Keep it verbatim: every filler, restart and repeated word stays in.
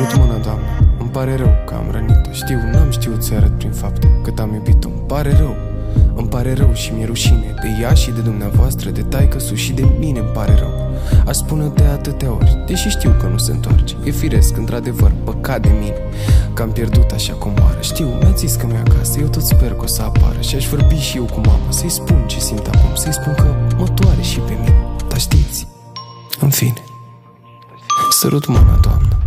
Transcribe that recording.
Sărut mâna, Doamne, îmi pare rău că am rănit-o. Știu, n-am știut să arăt prin fapte cât am iubit-o. Îmi pare rău, îmi pare rău și mi-e rușine de ea și de dumneavoastră, de taică-su și de mine. Îmi pare rău, aș spune de atâtea ori, deși știu că nu se întoarce. E firesc, într-adevăr, păcat de mine că am pierdut așa cum oară. Știu, mi-a zis că nu e acasă, eu tot sper că o să apară. Și aș vorbi și eu cu mama, să-i spun ce simt acum, să-i spun că mă doare și pe mine. Dar știți, în fine, sărut mâna, Doamnă.